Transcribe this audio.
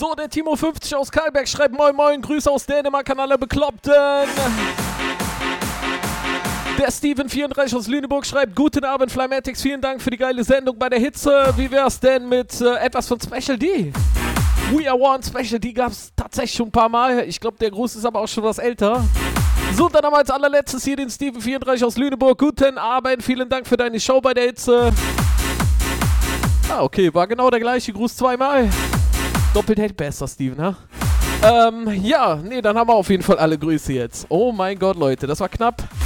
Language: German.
So, der Timo50 aus Karlberg schreibt Moin Moin, Grüße aus Dänemark an alle Bekloppten. Der Steven34 aus Lüneburg schreibt Guten Abend, Flymatics, vielen Dank für die geile Sendung bei der Hitze. Wie wär's denn mit etwas von Special D? We Are One Special D gab's tatsächlich schon ein paar Mal. Ich glaube, der Gruß ist aber auch schon was älter. So, dann haben wir als allerletztes hier den Steven34 aus Lüneburg. Guten Abend, vielen Dank für deine Show bei der Hitze. Ah, okay, war genau der gleiche Gruß zweimal. Doppelt hält besser, Steven, ha? Ja, nee, dann haben wir auf jeden Fall alle Grüße jetzt. Oh mein Gott, Leute, das war knapp.